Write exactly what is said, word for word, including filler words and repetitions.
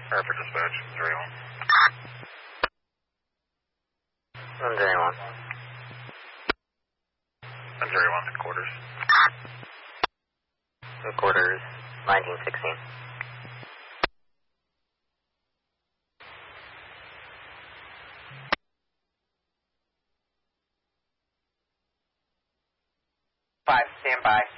Harper dispatch, zero one. one zero one. one zero one, quarters. Quarters, nineteen sixteen. Five, stand by.